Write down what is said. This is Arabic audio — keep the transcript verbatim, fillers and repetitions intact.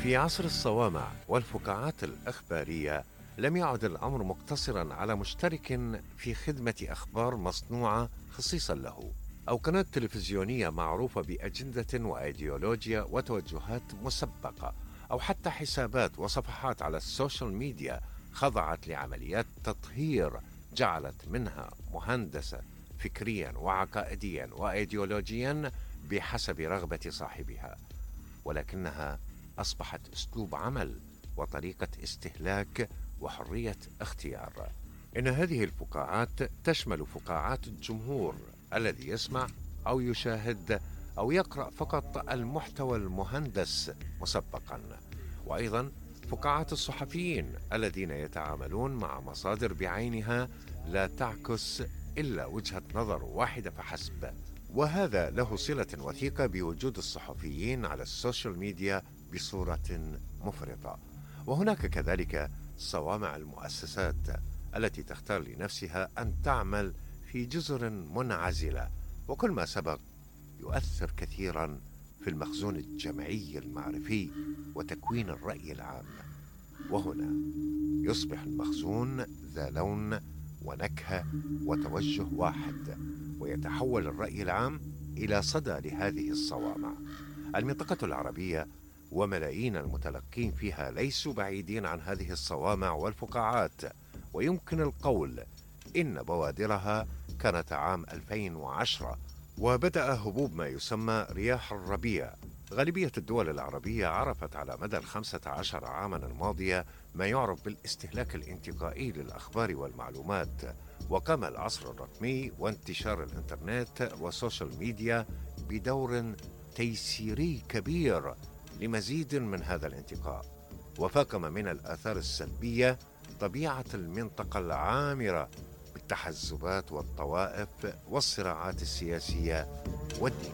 في عصر الصوامع والفقاعات الإخبارية، لم يعد الأمر مقتصرا على مشترك في خدمة أخبار مصنوعة خصيصا له، أو قناة تلفزيونية معروفة بأجندة وأيديولوجيا وتوجهات مسبقة، أو حتى حسابات وصفحات على السوشيال ميديا خضعت لعمليات تطهير جعلت منها مهندسة فكريا وعقائديا وأيديولوجيا بحسب رغبة صاحبها، ولكنها أصبحت أسلوب عمل وطريقة استهلاك وحرية اختيار. إن هذه الفقاعات تشمل فقاعات الجمهور الذي يسمع أو يشاهد أو يقرأ فقط المحتوى المهندس مسبقا، وأيضا فقاعات الصحفيين الذين يتعاملون مع مصادر بعينها لا تعكس إلا وجهة نظر واحدة فحسب، وهذا له صلة وثيقة بوجود الصحفيين على السوشيال ميديا بصورة مفرطة. وهناك كذلك صوامع المؤسسات التي تختار لنفسها أن تعمل في جزر منعزلة، وكل ما سبق يؤثر كثيرا في المخزون الجمعي المعرفي وتكوين الرأي العام. وهنا يصبح المخزون ذا لون ونكهة وتوجه واحد، ويتحول الرأي العام إلى صدى لهذه الصوامع. المنطقة العربية وملايين المتلقين فيها ليسوا بعيدين عن هذه الصوامع والفقاعات، ويمكن القول إن بوادرها كانت عام ألفين وعشرة، وبدأ هبوب ما يسمى رياح الربيع. غالبية الدول العربية عرفت على مدى الخمسة عشر عاما الماضية ما يعرف بالاستهلاك الانتقائي للأخبار والمعلومات، وقام العصر الرقمي وانتشار الإنترنت والسوشيال ميديا بدور تيسيري كبير لمزيد من هذا الانتقاء، وفاقم من الآثار السلبية طبيعة المنطقة العامرة بالتحزبات والطوائف والصراعات السياسية والدينية.